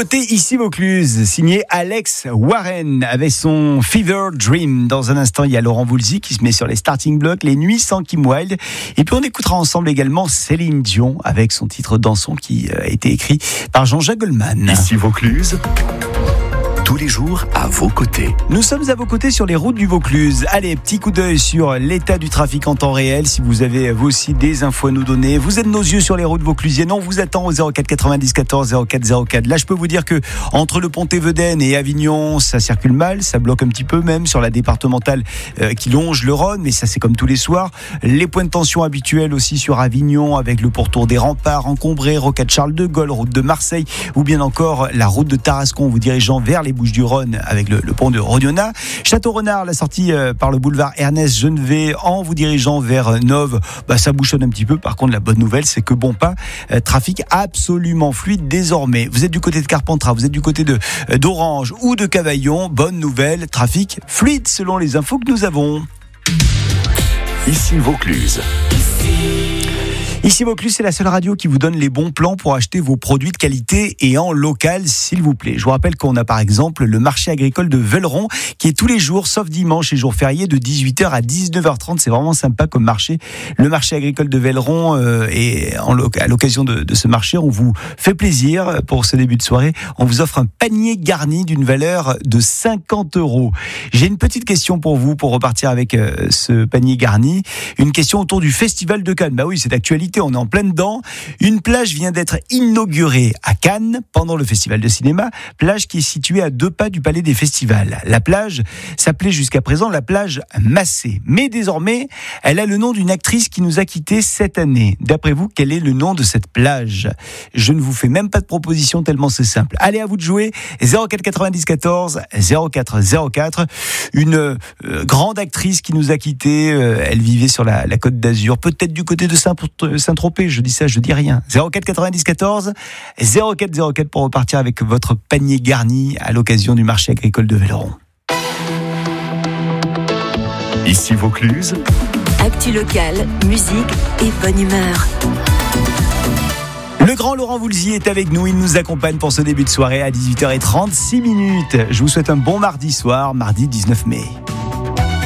Nouveauté ici Vaucluse, signé Alex Warren avec son Fever Dream. Dans un instant, il y a Laurent Voulzy qui se met sur les starting blocks, Les Nuits sans Kim Wilde. Et puis on écoutera ensemble également Céline Dion avec son titre Dansons qui a été écrit par Jean-Jacques Goldman. Ici Vaucluse, tous les jours à vos côtés. Nous sommes à vos côtés sur les routes du Vaucluse. Allez, petit coup d'œil sur l'état du trafic en temps réel. Si vous avez vous aussi des infos à nous donner, vous êtes nos yeux sur les routes vauclusiennes. On vous attend au 04 90 14 04 04. Là, je peux vous dire que entre le Pont-Théveden et Avignon, ça circule mal, ça bloque un petit peu même sur la départementale qui longe le Rhône, mais ça c'est comme tous les soirs. Les points de tension habituels aussi sur Avignon avec le pourtour des remparts encombrés, rocade Charles de Gaulle, route de Marseille ou bien encore la route de Tarascon vous dirigeant vers les Bouches-du-Rhône avec le pont de Rodiona. Château-Renard, la sortie par le boulevard Ernest Genevet en vous dirigeant vers Nove, ça bouchonne un petit peu. Par contre, la bonne nouvelle, c'est que trafic absolument fluide désormais. Vous êtes du côté de Carpentras, vous êtes du côté d'Orange ou de Cavaillon, bonne nouvelle, trafic fluide selon les infos que nous avons. Ici Vaucluse. Ici Vaucluse, c'est la seule radio qui vous donne les bons plans pour acheter vos produits de qualité et en local, s'il vous plaît. Je vous rappelle qu'on a par exemple le marché agricole de Velleron qui est tous les jours, sauf dimanche et jours fériés, de 18h à 19h30. C'est vraiment sympa comme marché. Le marché agricole de Velleron et à l'occasion de ce marché, on vous fait plaisir pour ce début de soirée. On vous offre un panier garni d'une valeur de 50 €. J'ai une petite question pour vous pour repartir avec ce panier garni. Une question autour du Festival de Cannes. Bah oui, c'est d'actualité. On est en plein dedans. Une plage vient d'être inaugurée à Cannes pendant le festival de cinéma, plage qui est située à 2 pas du palais des festivals. La plage s'appelait jusqu'à présent la plage Massé, mais désormais, elle a le nom d'une actrice qui nous a quittés cette année. D'après vous, quel est le nom de cette plage ? Je ne vous fais même pas de proposition tellement c'est simple. Allez, à vous de jouer. 04 90 14 04 04. Une grande actrice qui nous a quittés. Elle vivait sur la Côte d'Azur, peut-être du côté de Saint-Tropez, je dis ça, je dis rien. 04 90 14 04 04 pour repartir avec votre panier garni à l'occasion du marché agricole de Velleron. Ici Vaucluse. Actu locale, musique et bonne humeur. Le grand Laurent Voulzy est avec nous, il nous accompagne pour ce début de soirée à 18h36. Je vous souhaite un bon mardi soir, mardi 19 mai.